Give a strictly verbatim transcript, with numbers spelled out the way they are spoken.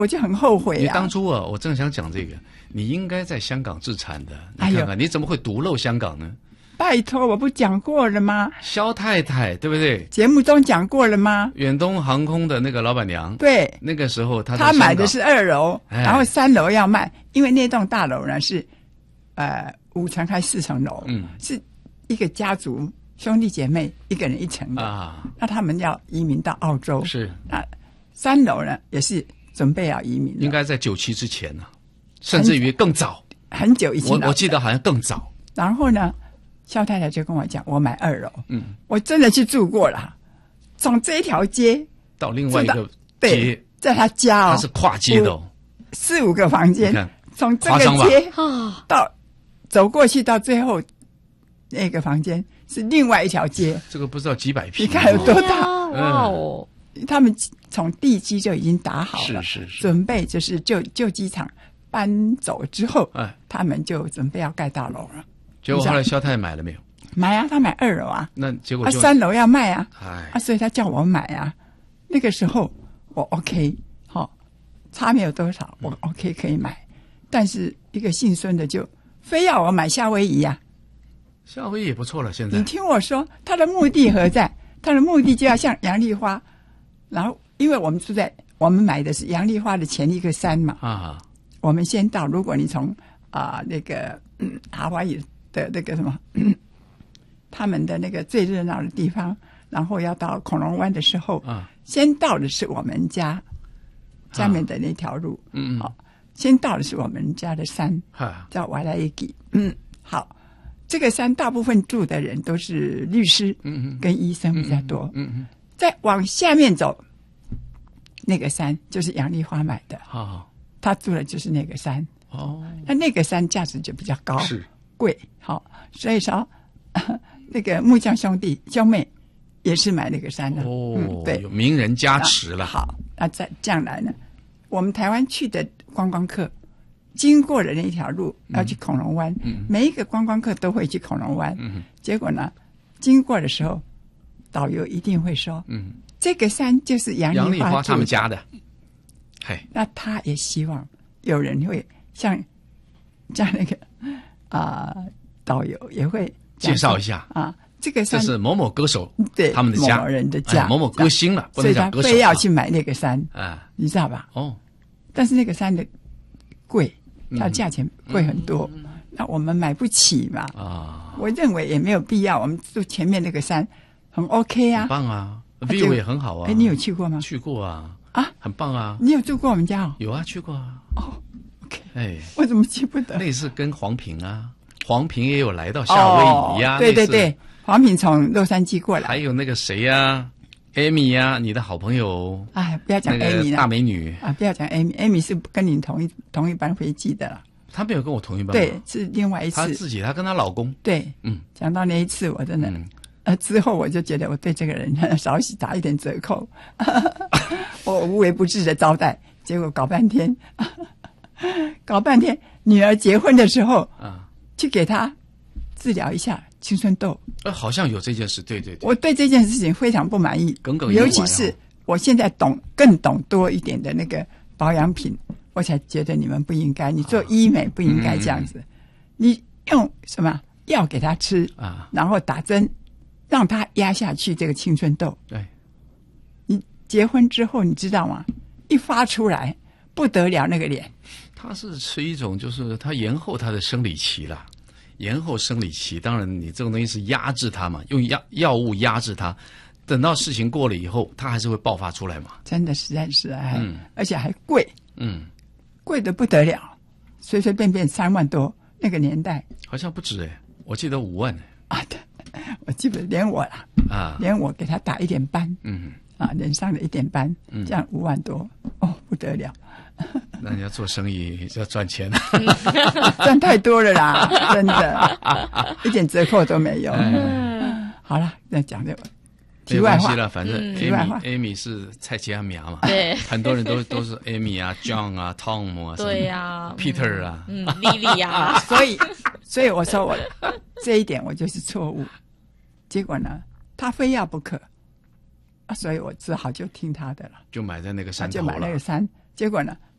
我就很后悔啊。 你当初啊，我正想讲这个，你应该在香港自产的。你看看，哎、你怎么会独漏香港呢？ 拜托，我不讲过了吗？ 萧太太，对不对？ 节目中讲过了吗？ 远东航空的那个老板娘， 对， 那个时候她她买的是二楼， 哎、 然后三楼要卖，因为那栋大楼呢是呃五层还四层楼，嗯，是一个家族兄弟姐妹一个人一层的啊，那他们要移民到澳洲， 是那三楼呢也是准备要移民， 应该在九七之前呢、啊，甚至于更早， 很久以前， 我我记得好像更早。 然后呢？肖太太就跟我讲，我买二楼，嗯，我真的去住过了，从这一条街到另外一个街，在他家哦， 他是跨街的、哦， 四五个房间，从这个街到走过去到最后那个房间是另外一条街， 这个不知道几百平， 你看有多大？ 哇哦！ 他们从地基就已经打好了， 是是是， 准备就是旧旧机场搬走之后，哎，他们就准备要盖大楼了。 结果后来萧太太买了没有？ 买啊，他买二楼啊。 那结果就啊，三楼要卖啊， 哎， 啊，所以他叫我买啊。那个时候我 OK， 好、哦，差没有多少，我 OK 可以买。但是一个姓孙的就非要我买夏威夷啊。 夏威夷也不错了，现在。 你听我说，他的目的何在？他的目的就要像杨丽花，然后因为我们住在我们买的是杨丽花的前一个山嘛，啊，我们先到。如果你从啊、呃、那个嗯夏威夷的那个什么，嗯，他们的那个最热闹的地方，然后要到恐龙湾的时候，啊，先到的是我们家下面的那条路，嗯嗯，好，先到的是我们家的山，啊，叫瓦莱伊基，嗯，好，这个山大部分住的人都是律师，嗯嗯，跟医生比较多，嗯嗯，再往下面走，那个山就是杨丽花买的，好，他住的就是那个山，哦，那那个山价值就比较高，是。贵好，所以说那个木匠兄弟兄妹也是买那个山的哦、嗯，对，有名人加持了。 啊好，那再这样来呢，我们台湾去的观光客经过了那条路要去恐龙湾，嗯，每一个观光客都会去恐龙湾，嗯，结果呢，经过的时候，导游一定会说，嗯，这个山就是杨丽花杨丽花他们家的，嘿， 那他也希望有人会像像那个。啊、呃，导游也会介绍一下啊，这个山这是某某歌手对他们的家某某人的家、 哎，某某歌星了，不能讲歌手， 所以他非要去买那个山啊， 你知道吧？ 哦， 但是那个山的贵，它价钱贵很多，嗯、那我们买不起嘛啊。我认为也没有必要，我们住前面那个山很 OK 啊， 很棒啊 ，view 也很好啊。 哎，你有去过吗？ 去过啊， 啊， 很棒啊。 你有住过我们家哦？ 有啊，去过啊。 哦。 哎， 我怎么记不得？ 那次跟黄平啊，黄平也有来到夏威夷呀、啊哦。 对对对，黄平从洛杉矶过来。 还有那个谁呀、啊、，Amy 呀、啊，你的好朋友。 哎，不要讲 Amy 了， 大美女啊，不要讲 Amy，Amy 是跟你同一同一班飞机的了。 她没有跟我同一班。 对，是另外一次。 她自己，她跟她老公。 对，嗯，讲到那一次，我真的，嗯、呃，之后我就觉得我对这个人少许打一点折扣，我无微不至的招待，结果搞半天。搞半天，女儿结婚的时候，啊，去给她治疗一下青春痘。 呃，好像有这件事，对对对。 我对这件事情非常不满意， 耿耿于怀、 尤其是我现在懂更懂多一点的那个保养品，我才觉得你们不应该，你做医美不应该这样子。啊、你用什么药给她吃啊？然后打针，让她压下去这个青春痘。 对， 你结婚之后，你知道吗？一发出来。不得了，那个脸， 他是吃一种，就是他延后他的生理期了，延后生理期。当然，你这种东西是压制他嘛，用药药物压制他，等到事情过了以后，他还是会爆发出来嘛。 真的实在是还，嗯、而且还贵， 嗯， 贵得不得了，随随便便三万多，那个年代好像不止哎，我记得五万哎。啊，对，我记得连我啦，啊，连我给他打一点斑，嗯。啊，脸上的一点斑，这样五万多，哦，不得了！ 那你要做生意要赚钱， 赚太多了啦，真的，一点折扣都没有。嗯、好了，那讲这个题外话了，反正 Amy Amy 是蔡奇阿苗嘛， 对， 很多人都都是 Amy 啊 ，John 啊 ，Tom 啊， 对呀 ，Peter 啊， 嗯 ，Lily 啊， 所以所以我说我这一点我就是错误，结果呢，他非要不可。所以我只好就听他的了， 就买在那个山头了， 就买那个山， 结果呢，